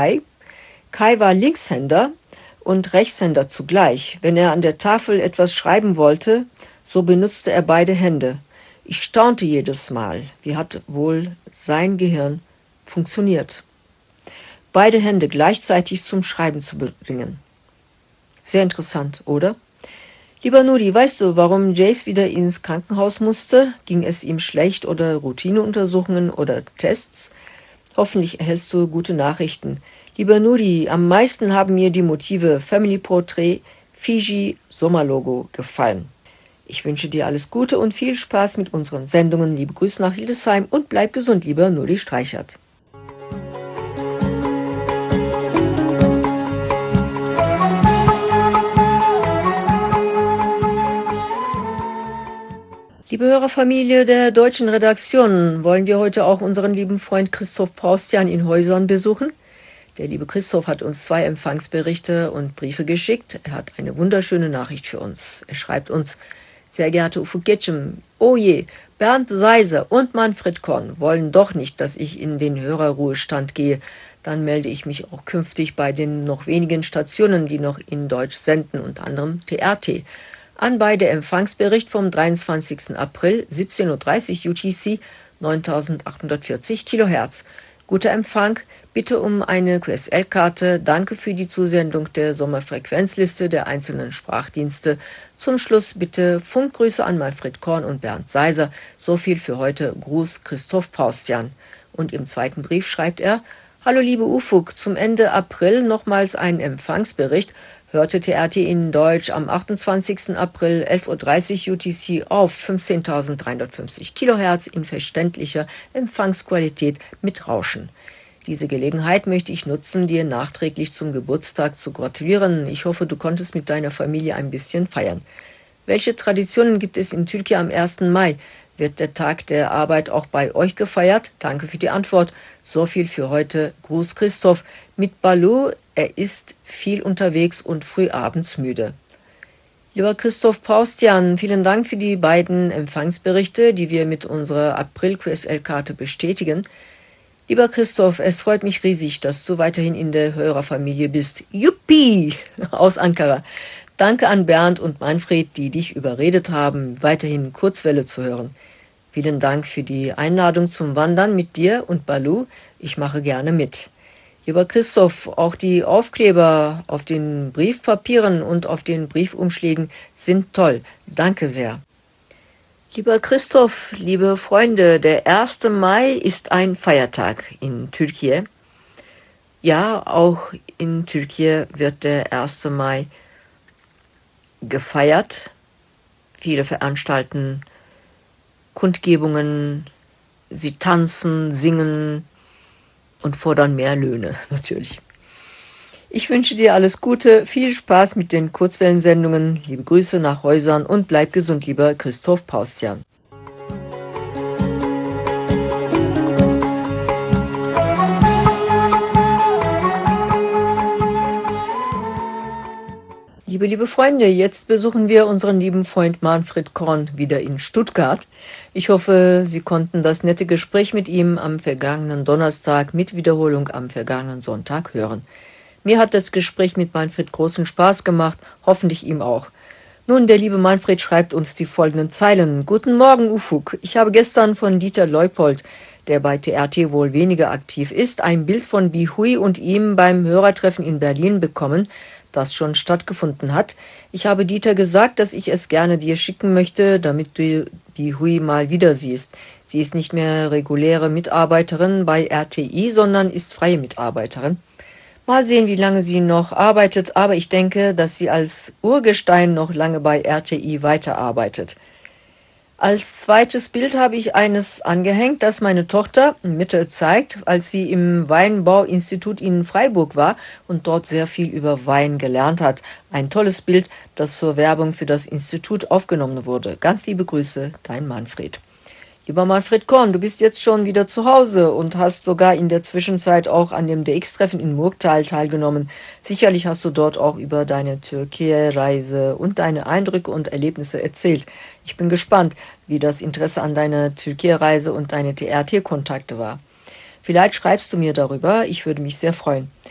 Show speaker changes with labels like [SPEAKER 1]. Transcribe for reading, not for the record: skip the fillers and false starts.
[SPEAKER 1] Kai. Kai war Linkshänder und Rechtshänder zugleich. Wenn er an der Tafel etwas schreiben wollte, so benutzte er beide Hände. Ich staunte jedes Mal, wie hat wohl sein Gehirn funktioniert, beide Hände gleichzeitig zum Schreiben zu bringen. Sehr interessant, oder? Lieber Nudi, weißt du, warum Jace wieder ins Krankenhaus musste? Ging es ihm schlecht oder Routineuntersuchungen oder Tests? Hoffentlich erhältst du gute Nachrichten. Lieber Nudi, am meisten haben mir die Motive Family Portrait, Fiji, Sommerlogo gefallen. Ich wünsche dir alles Gute und viel Spaß mit unseren Sendungen. Liebe Grüße nach Hildesheim und bleib gesund, lieber Nudi Streichert. Liebe Hörerfamilie der deutschen Redaktion, wollen wir heute auch unseren lieben Freund Christoph Paustian in Häusern besuchen? Der liebe Christoph hat uns 2 Empfangsberichte und Briefe geschickt. Er hat eine wunderschöne Nachricht für uns. Er schreibt uns: Sehr geehrte Ufo Getchem, oh je, Bernd Seiser und Manfred Korn wollen doch nicht, dass ich in den Hörerruhestand gehe. Dann melde ich mich auch künftig bei den noch wenigen Stationen, die noch in Deutsch senden, unter anderem TRT. An bei der Empfangsbericht vom 23. April, 17:30 Uhr UTC, 9840 Kilohertz. Guter Empfang, bitte um eine QSL-Karte. Danke für die Zusendung der Sommerfrequenzliste der einzelnen Sprachdienste. Zum Schluss bitte Funkgrüße an Manfred Korn und Bernd Seiser. So viel für heute. Gruß Christoph Paustian. Und im zweiten Brief schreibt er: Hallo liebe Ufuk, zum Ende April nochmals ein Empfangsbericht. Hörte TRT in Deutsch am 28. April 11:30 Uhr UTC auf 15.350 Kilohertz in verständlicher Empfangsqualität mit Rauschen. Diese Gelegenheit möchte ich nutzen, dir nachträglich zum Geburtstag zu gratulieren. Ich hoffe, du konntest mit deiner Familie ein bisschen feiern. Welche Traditionen gibt es in Türkei am 1. Mai? Wird der Tag der Arbeit auch bei euch gefeiert? Danke für die Antwort. So viel für heute. Gruß Christoph. Mit Balu, er ist viel unterwegs und früh abends müde. Lieber Christoph Paustian, vielen Dank für die beiden Empfangsberichte, die wir mit unserer April-QSL-Karte bestätigen. Lieber Christoph, es freut mich riesig, dass du weiterhin in der Hörerfamilie bist. Juppie! Aus Ankara. Danke an Bernd und Manfred, die dich überredet haben, weiterhin Kurzwelle zu hören. Vielen Dank für die Einladung zum Wandern mit dir und Balu. Ich mache gerne mit. Lieber Christoph, auch die Aufkleber auf den Briefpapieren und auf den Briefumschlägen sind toll. Danke sehr. Lieber Christoph, liebe Freunde, der 1. Mai ist ein Feiertag in Türkei. Ja, auch in Türkei wird der 1. Mai gefeiert. Viele veranstalten Kundgebungen, sie tanzen, singen und fordern mehr Löhne, natürlich. Ich wünsche dir alles Gute, viel Spaß mit den Kurzwellensendungen, liebe Grüße nach Häusern und bleib gesund, lieber Christoph Paustian. Liebe Freunde, jetzt besuchen wir unseren lieben Freund Manfred Korn wieder in Stuttgart. Ich hoffe, Sie konnten das nette Gespräch mit ihm am vergangenen Donnerstag mit Wiederholung am vergangenen Sonntag hören. Mir hat das Gespräch mit Manfred großen Spaß gemacht, hoffentlich ihm auch. Nun, der liebe Manfred schreibt uns die folgenden Zeilen. Guten Morgen, Ufuk. Ich habe gestern von Dieter Leupold, der bei TRT wohl weniger aktiv ist, ein Bild von Bihui und ihm beim Hörertreffen in Berlin bekommen, das schon stattgefunden hat. Ich habe Dieter gesagt, dass ich es gerne dir schicken möchte, damit du Bihui mal wieder siehst. Sie ist nicht mehr reguläre Mitarbeiterin bei RTI, sondern ist freie Mitarbeiterin. Mal sehen, wie lange sie noch arbeitet, aber ich denke, dass sie als Urgestein noch lange bei RTI weiterarbeitet. Als zweites Bild habe ich eines angehängt, das meine Tochter Mitte zeigt, als sie im Weinbauinstitut in Freiburg war und dort sehr viel über Wein gelernt hat. Ein tolles Bild, das zur Werbung für das Institut aufgenommen wurde. Ganz liebe Grüße, dein Manfred. Lieber Manfred Korn, du bist jetzt schon wieder zu Hause und hast sogar in der Zwischenzeit auch an dem DX-Treffen in Murgtal teilgenommen. Sicherlich hast du dort auch über deine Türkei-Reise und deine Eindrücke und Erlebnisse erzählt. Ich bin gespannt, wie das Interesse an deiner Türkei-Reise und deine TRT-Kontakte war. Vielleicht schreibst du mir darüber, ich würde mich sehr freuen.